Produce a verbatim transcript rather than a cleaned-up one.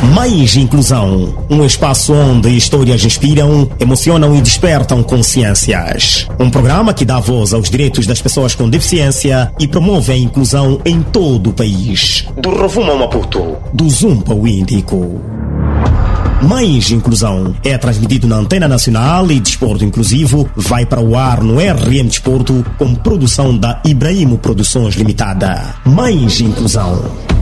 Mais Inclusão, um espaço onde histórias inspiram, emocionam e despertam consciências. Um programa que dá voz aos direitos das pessoas com deficiência e promove a inclusão em todo o país. Do Rovuma ao Maputo, do Zumpa ao Índico. Mais Inclusão é transmitido na Antena Nacional e Desporto Inclusivo vai para o ar no R M Desporto com produção da Ibrahimo Produções Limitada. Mais Inclusão.